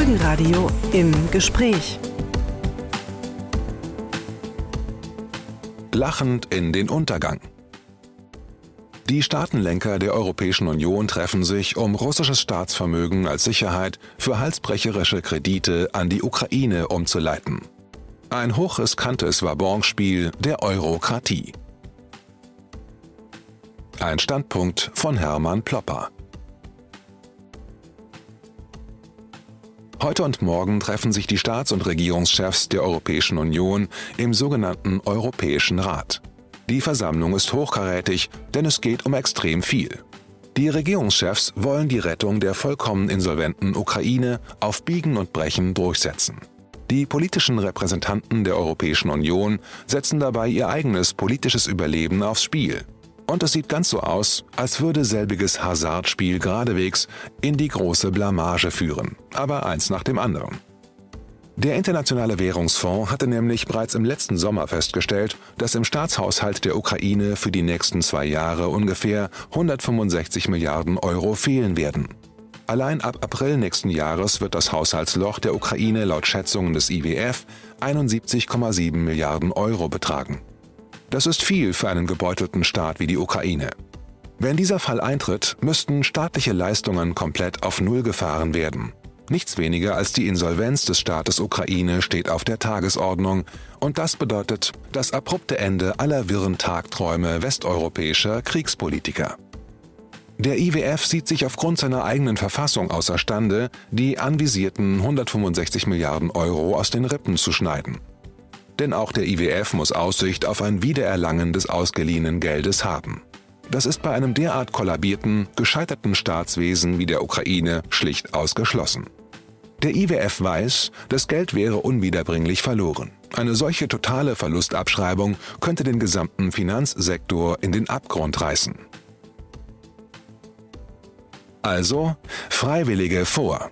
Heldenradio im Gespräch. Lachend in den Untergang. Die Staatenlenker der Europäischen Union treffen sich, um russisches Staatsvermögen als Sicherheit für halsbrecherische Kredite an die Ukraine umzuleiten. Ein hochriskantes Wabonspiel der Eurokratie. Ein Standpunkt von Hermann Plopper. Heute und morgen treffen sich die Staats- und Regierungschefs der Europäischen Union im sogenannten Europäischen Rat. Die Versammlung ist hochkarätig, denn es geht um extrem viel. Die Regierungschefs wollen die Rettung der vollkommen insolventen Ukraine auf Biegen und Brechen durchsetzen. Die politischen Repräsentanten der Europäischen Union setzen dabei ihr eigenes politisches Überleben aufs Spiel. Und es sieht ganz so aus, als würde selbiges Hasardspiel geradewegs in die große Blamage führen, aber eins nach dem anderen. Der Internationale Währungsfonds hatte nämlich bereits im letzten Sommer festgestellt, dass im Staatshaushalt der Ukraine für die nächsten 2 Jahre ungefähr 165 Milliarden Euro fehlen werden. Allein ab April nächsten Jahres wird das Haushaltsloch der Ukraine laut Schätzungen des IWF 71,7 Milliarden Euro betragen. Das ist viel für einen gebeutelten Staat wie die Ukraine. Wenn dieser Fall eintritt, müssten staatliche Leistungen komplett auf Null gefahren werden. Nichts weniger als die Insolvenz des Staates Ukraine steht auf der Tagesordnung und das bedeutet das abrupte Ende aller wirren Tagträume westeuropäischer Kriegspolitiker. Der IWF sieht sich aufgrund seiner eigenen Verfassung außerstande, die anvisierten 165 Milliarden Euro aus den Rippen zu schneiden. Denn auch der IWF muss Aussicht auf ein Wiedererlangen des ausgeliehenen Geldes haben. Das ist bei einem derart kollabierten, gescheiterten Staatswesen wie der Ukraine schlicht ausgeschlossen. Der IWF weiß, das Geld wäre unwiederbringlich verloren. Eine solche totale Verlustabschreibung könnte den gesamten Finanzsektor in den Abgrund reißen. Also, Freiwillige vor.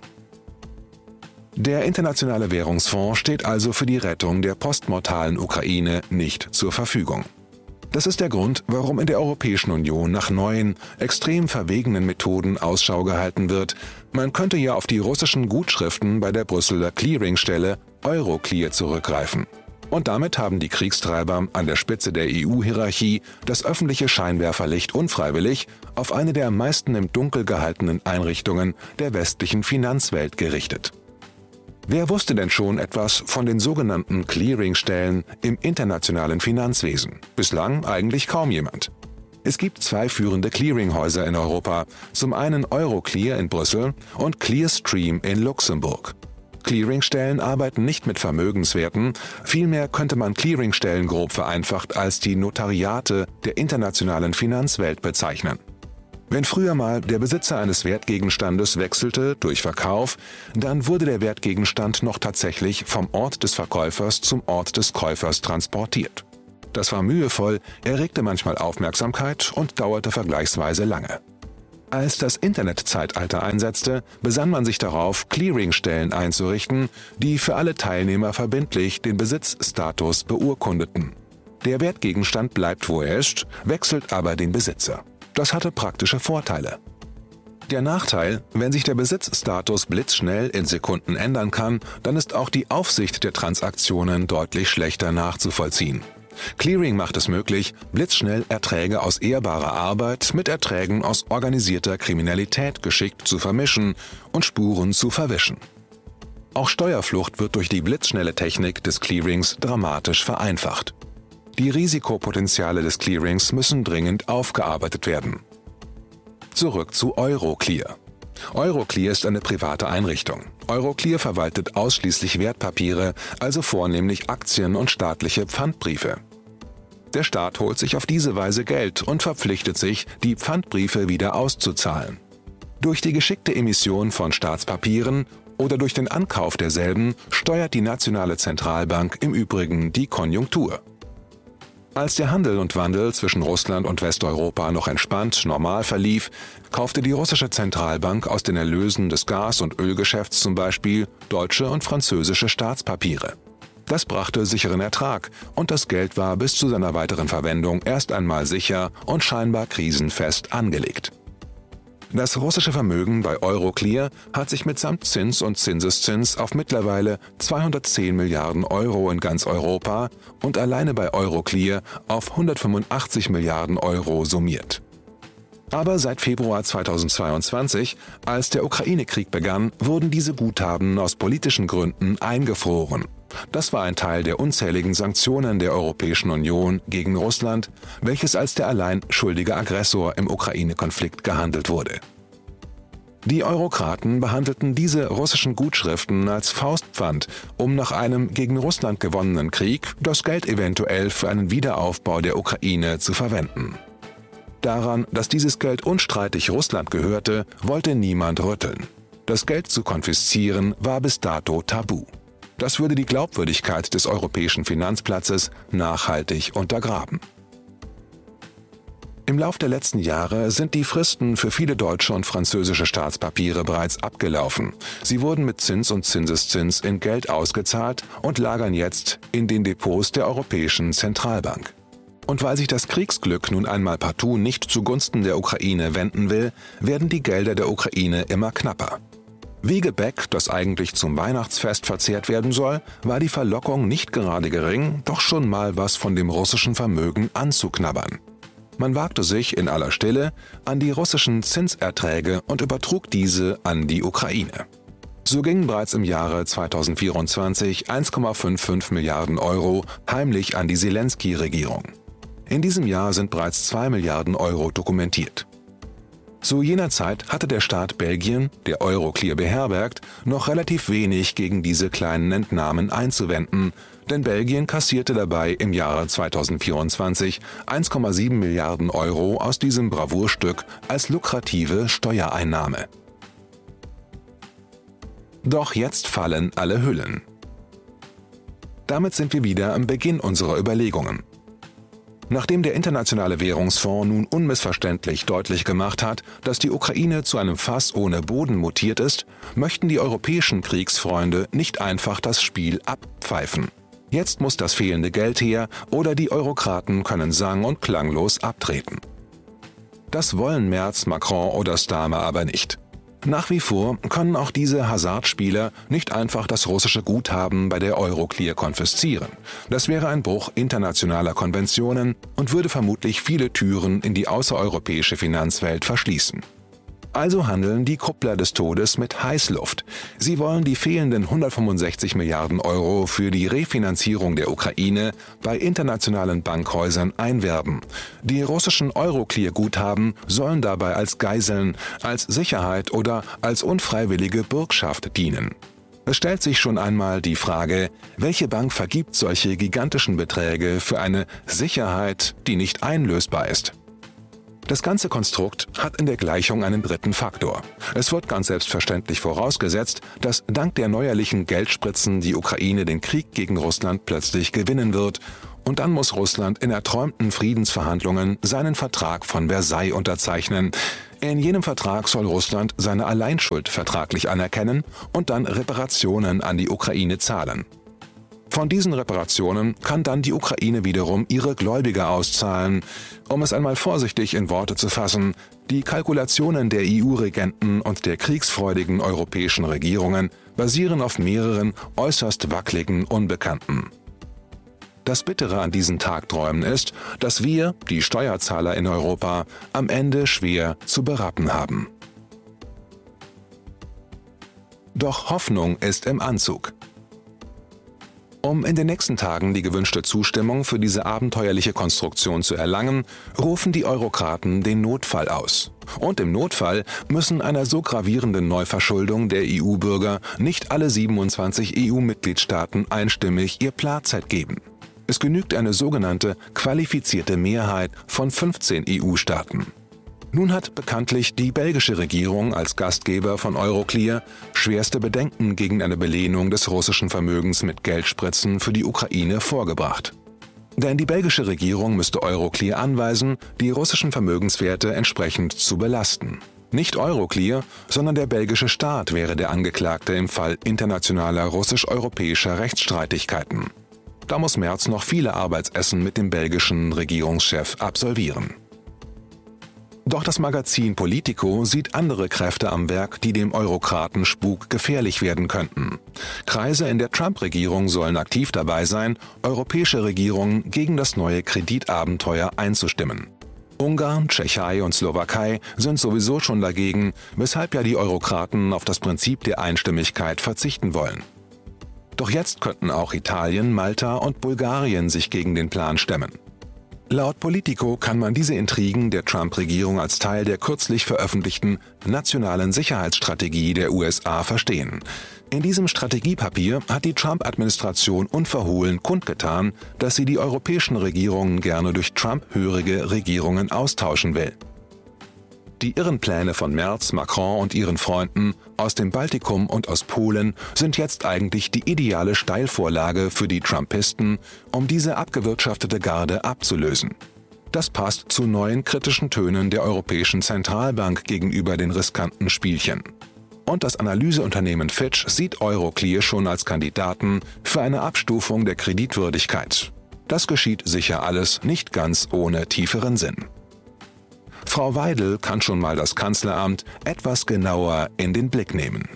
Der Internationale Währungsfonds steht also für die Rettung der postmortalen Ukraine nicht zur Verfügung. Das ist der Grund, warum in der Europäischen Union nach neuen, extrem verwegenen Methoden Ausschau gehalten wird. Man könnte ja auf die russischen Gutschriften bei der Brüsseler Clearingstelle Euroclear zurückgreifen. Und damit haben die Kriegstreiber an der Spitze der EU-Hierarchie das öffentliche Scheinwerferlicht unfreiwillig auf eine der am meisten im Dunkel gehaltenen Einrichtungen der westlichen Finanzwelt gerichtet. Wer wusste denn schon etwas von den sogenannten Clearingstellen im internationalen Finanzwesen? Bislang eigentlich kaum jemand. Es gibt 2 führende Clearinghäuser in Europa, zum einen Euroclear in Brüssel und Clearstream in Luxemburg. Clearingstellen arbeiten nicht mit Vermögenswerten, vielmehr könnte man Clearingstellen grob vereinfacht als die Notariate der internationalen Finanzwelt bezeichnen. Wenn früher mal der Besitzer eines Wertgegenstandes wechselte durch Verkauf, dann wurde der Wertgegenstand noch tatsächlich vom Ort des Verkäufers zum Ort des Käufers transportiert. Das war mühevoll, erregte manchmal Aufmerksamkeit und dauerte vergleichsweise lange. Als das Internetzeitalter einsetzte, besann man sich darauf, Clearingstellen einzurichten, die für alle Teilnehmer verbindlich den Besitzstatus beurkundeten. Der Wertgegenstand bleibt, wo er ist, wechselt aber den Besitzer. Das hatte praktische Vorteile. Der Nachteil, wenn sich der Besitzstatus blitzschnell in Sekunden ändern kann, dann ist auch die Aufsicht der Transaktionen deutlich schlechter nachzuvollziehen. Clearing macht es möglich, blitzschnell Erträge aus ehrbarer Arbeit mit Erträgen aus organisierter Kriminalität geschickt zu vermischen und Spuren zu verwischen. Auch Steuerflucht wird durch die blitzschnelle Technik des Clearings dramatisch vereinfacht. Die Risikopotenziale des Clearings müssen dringend aufgearbeitet werden. Zurück zu Euroclear. Euroclear ist eine private Einrichtung. Euroclear verwaltet ausschließlich Wertpapiere, also vornehmlich Aktien und staatliche Pfandbriefe. Der Staat holt sich auf diese Weise Geld und verpflichtet sich, die Pfandbriefe wieder auszuzahlen. Durch die geschickte Emission von Staatspapieren oder durch den Ankauf derselben steuert die nationale Zentralbank im Übrigen die Konjunktur. Als der Handel und Wandel zwischen Russland und Westeuropa noch entspannt normal verlief, kaufte die russische Zentralbank aus den Erlösen des Gas- und Ölgeschäfts zum Beispiel deutsche und französische Staatspapiere. Das brachte sicheren Ertrag und das Geld war bis zu seiner weiteren Verwendung erst einmal sicher und scheinbar krisenfest angelegt. Das russische Vermögen bei Euroclear hat sich mitsamt Zins und Zinseszins auf mittlerweile 210 Milliarden Euro in ganz Europa und alleine bei Euroclear auf 185 Milliarden Euro summiert. Aber seit Februar 2022, als der Ukraine-Krieg begann, wurden diese Guthaben aus politischen Gründen eingefroren. Das war ein Teil der unzähligen Sanktionen der Europäischen Union gegen Russland, welches als der allein schuldige Aggressor im Ukraine-Konflikt gehandelt wurde. Die Eurokraten behandelten diese russischen Gutschriften als Faustpfand, um nach einem gegen Russland gewonnenen Krieg das Geld eventuell für einen Wiederaufbau der Ukraine zu verwenden. Daran, dass dieses Geld unstreitig Russland gehörte, wollte niemand rütteln. Das Geld zu konfiszieren war bis dato tabu. Das würde die Glaubwürdigkeit des europäischen Finanzplatzes nachhaltig untergraben. Im Lauf der letzten Jahre sind die Fristen für viele deutsche und französische Staatspapiere bereits abgelaufen. Sie wurden mit Zins und Zinseszins in Geld ausgezahlt und lagern jetzt in den Depots der Europäischen Zentralbank. Und weil sich das Kriegsglück nun einmal partout nicht zugunsten der Ukraine wenden will, werden die Gelder der Ukraine immer knapper. Wie Gebäck, das eigentlich zum Weihnachtsfest verzehrt werden soll, war die Verlockung nicht gerade gering, doch schon mal was von dem russischen Vermögen anzuknabbern. Man wagte sich in aller Stille an die russischen Zinserträge und übertrug diese an die Ukraine. So gingen bereits im Jahre 2024 1,55 Milliarden Euro heimlich an die Selenskyj-Regierung. In diesem Jahr sind bereits 2 Milliarden Euro dokumentiert. Zu jener Zeit hatte der Staat Belgien, der Euroclear beherbergt, noch relativ wenig gegen diese kleinen Entnahmen einzuwenden, denn Belgien kassierte dabei im Jahre 2024 1,7 Milliarden Euro aus diesem Bravourstück als lukrative Steuereinnahme. Doch jetzt fallen alle Hüllen. Damit sind wir wieder am Beginn unserer Überlegungen. Nachdem der Internationale Währungsfonds nun unmissverständlich deutlich gemacht hat, dass die Ukraine zu einem Fass ohne Boden mutiert ist, möchten die europäischen Kriegsfreunde nicht einfach das Spiel abpfeifen. Jetzt muss das fehlende Geld her oder die Eurokraten können sang- und klanglos abtreten. Das wollen Merz, Macron oder Starmer aber nicht. Nach wie vor können auch diese Hasardspieler nicht einfach das russische Guthaben bei der Euroclear konfiszieren. Das wäre ein Bruch internationaler Konventionen und würde vermutlich viele Türen in die außereuropäische Finanzwelt verschließen. Also handeln die Kuppler des Todes mit Heißluft. Sie wollen die fehlenden 165 Milliarden Euro für die Refinanzierung der Ukraine bei internationalen Bankhäusern einwerben. Die russischen Euroclear-Guthaben sollen dabei als Geiseln, als Sicherheit oder als unfreiwillige Bürgschaft dienen. Es stellt sich schon einmal die Frage, welche Bank vergibt solche gigantischen Beträge für eine Sicherheit, die nicht einlösbar ist? Das ganze Konstrukt hat in der Gleichung einen dritten Faktor. Es wird ganz selbstverständlich vorausgesetzt, dass dank der neuerlichen Geldspritzen die Ukraine den Krieg gegen Russland plötzlich gewinnen wird und dann muss Russland in erträumten Friedensverhandlungen seinen Vertrag von Versailles unterzeichnen. In jenem Vertrag soll Russland seine Alleinschuld vertraglich anerkennen und dann Reparationen an die Ukraine zahlen. Von diesen Reparationen kann dann die Ukraine wiederum ihre Gläubiger auszahlen. Um es einmal vorsichtig in Worte zu fassen, die Kalkulationen der EU-Regenten und der kriegsfreudigen europäischen Regierungen basieren auf mehreren äußerst wackeligen Unbekannten. Das Bittere an diesen Tagträumen ist, dass wir, die Steuerzahler in Europa, am Ende schwer zu berappen haben. Doch Hoffnung ist im Anzug. Um in den nächsten Tagen die gewünschte Zustimmung für diese abenteuerliche Konstruktion zu erlangen, rufen die Eurokraten den Notfall aus. Und im Notfall müssen einer so gravierenden Neuverschuldung der EU-Bürger nicht alle 27 EU-Mitgliedstaaten einstimmig ihr Platzett geben. Es genügt eine sogenannte qualifizierte Mehrheit von 15 EU-Staaten. Nun hat bekanntlich die belgische Regierung als Gastgeber von Euroclear schwerste Bedenken gegen eine Belehnung des russischen Vermögens mit Geldspritzen für die Ukraine vorgebracht. Denn die belgische Regierung müsste Euroclear anweisen, die russischen Vermögenswerte entsprechend zu belasten. Nicht Euroclear, sondern der belgische Staat wäre der Angeklagte im Fall internationaler russisch-europäischer Rechtsstreitigkeiten. Da muss Merz noch viele Arbeitsessen mit dem belgischen Regierungschef absolvieren. Doch das Magazin Politico sieht andere Kräfte am Werk, die dem Eurokratenspuk gefährlich werden könnten. Kreise in der Trump-Regierung sollen aktiv dabei sein, europäische Regierungen gegen das neue Kreditabenteuer einzustimmen. Ungarn, Tschechei und Slowakei sind sowieso schon dagegen, weshalb ja die Eurokraten auf das Prinzip der Einstimmigkeit verzichten wollen. Doch jetzt könnten auch Italien, Malta und Bulgarien sich gegen den Plan stemmen. Laut Politico kann man diese Intrigen der Trump-Regierung als Teil der kürzlich veröffentlichten nationalen Sicherheitsstrategie der USA verstehen. In diesem Strategiepapier hat die Trump-Administration unverhohlen kundgetan, dass sie die europäischen Regierungen gerne durch Trump-hörige Regierungen austauschen will. Die irren Pläne von Merz, Macron und ihren Freunden aus dem Baltikum und aus Polen sind jetzt eigentlich die ideale Steilvorlage für die Trumpisten, um diese abgewirtschaftete Garde abzulösen. Das passt zu neuen kritischen Tönen der Europäischen Zentralbank gegenüber den riskanten Spielchen. Und das Analyseunternehmen Fitch sieht Euroclear schon als Kandidaten für eine Abstufung der Kreditwürdigkeit. Das geschieht sicher alles nicht ganz ohne tieferen Sinn. Frau Weidel kann schon mal das Kanzleramt etwas genauer in den Blick nehmen.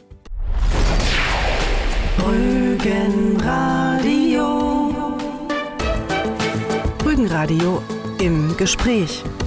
Rügenradio im Gespräch.